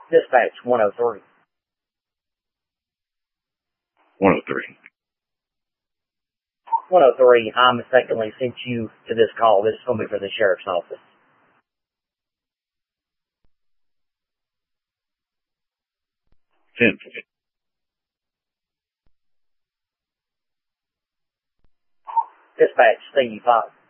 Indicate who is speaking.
Speaker 1: Dispatch 103.
Speaker 2: 103.
Speaker 1: 103, I mistakenly sent you to this call. This is going to be for the sheriff's office.
Speaker 2: Sent.
Speaker 1: Dispatch, Steve Fox.